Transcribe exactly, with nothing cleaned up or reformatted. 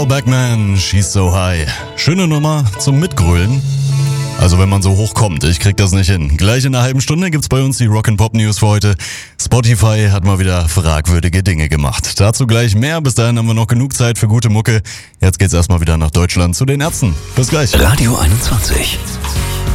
Backman, She's So High. Schöne Nummer zum Mitgrölen. Also wenn man so hoch kommt, ich krieg das nicht hin. Gleich in einer halben Stunde gibt's bei uns die Rock'n'Pop-News für heute. Spotify hat mal wieder fragwürdige Dinge gemacht. Dazu gleich mehr, bis dahin haben wir noch genug Zeit für gute Mucke. Jetzt geht's erstmal wieder nach Deutschland zu den Ärzten. Bis gleich. Radio einundzwanzig.